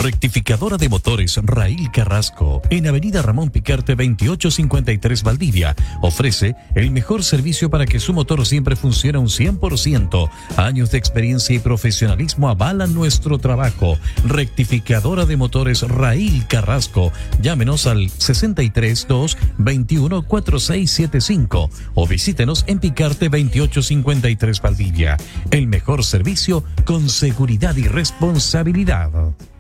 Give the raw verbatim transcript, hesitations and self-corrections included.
Rectificadora de motores Raíl Carrasco, en Avenida Ramón Picarte veintiocho cincuenta y tres Valdivia, ofrece el mejor servicio para que su motor siempre funcione un cien por ciento. Años de experiencia y profesionalismo avalan nuestro trabajo. Rectificadora de motores Raíl Carrasco. Llámenos al sesenta y tres dos veintiuno cuarenta y seis setenta y cinco o visítenos en Picarte veintiocho cincuenta y tres Valdivia. El mejor servicio con seguridad y responsabilidad.